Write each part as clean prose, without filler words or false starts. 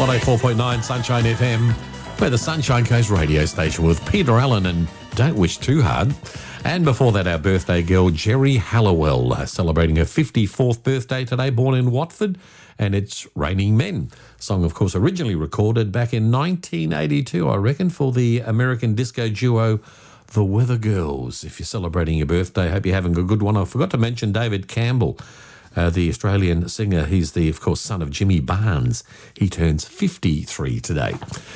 104.9 Sunshine FM. We're the Sunshine Coast radio station with Peter Allen and Don't Wish Too Hard. And before that, our birthday girl, Jerry Halliwell, celebrating her 54th birthday today, born in Watford, and it's Raining Men. Song, of course, originally recorded back in 1982, I reckon, for the American disco duo The Weather Girls. If you're celebrating your birthday, hope you're having a good one. I forgot to mention David Campbell, the Australian singer. He's the, of course, son of Jimmy Barnes. He turns 53 today.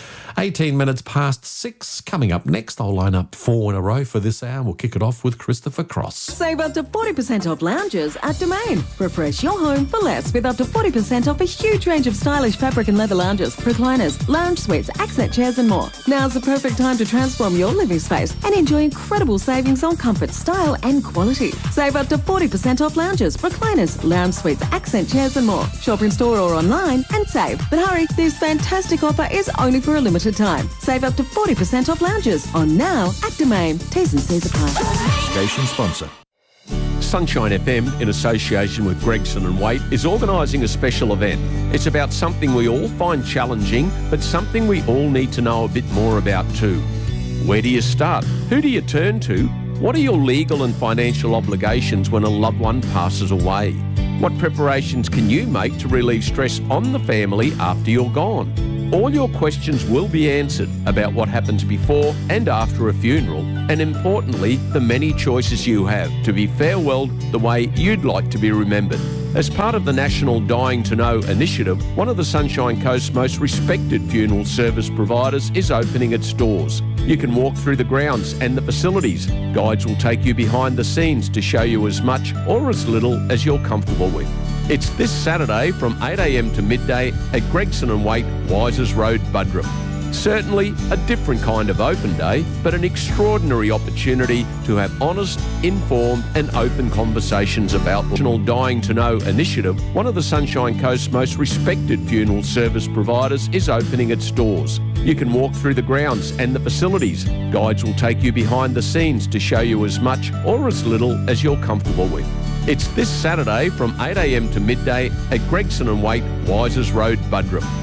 18 minutes past 6. Coming up next, I'll line up 4 in a row for this hour. We'll kick it off with Christopher Cross. Save up to 40% off lounges at Domain. Refresh your home for less with up to 40% off a huge range of stylish fabric and leather lounges, recliners, lounge suites, accent chairs and more. Now's the perfect time to transform your living space and enjoy incredible savings on comfort, style and quality. Save up to 40% off lounges, recliners, lounge suites, accent chairs and more. Shop in store or online and save. But hurry, this fantastic offer is only for a limited time. Save up to 40% off lounges on now at Domain. T's and C's apply. Station sponsor. Sunshine FM, in association with Gregson and Waite, is organising a special event. It's about something we all find challenging, but something we all need to know a bit more about too. Where do you start? Who do you turn to? What are your legal and financial obligations when a loved one passes away? What preparations can you make to relieve stress on the family after you're gone? All your questions will be answered about what happens before and after a funeral, and importantly, the many choices you have to be farewelled the way you'd like to be remembered. As part of the National Dying to Know initiative, one of the Sunshine Coast's most respected funeral service providers is opening its doors. You can walk through the grounds and the facilities. Guides will take you behind the scenes to show you as much or as little as you're comfortable with. It's this Saturday from 8 a.m. to midday at Gregson and Waite, Wisers Road, Buderim. Certainly a different kind of open day, but an extraordinary opportunity to have honest, informed and open conversations about the National Dying to Know initiative. One of the Sunshine Coast's most respected funeral service providers is opening its doors. You can walk through the grounds and the facilities. Guides will take you behind the scenes to show you as much or as little as you're comfortable with. It's this Saturday from 8 a.m. to midday at Gregson and Waite, Wisers Road, Buderim.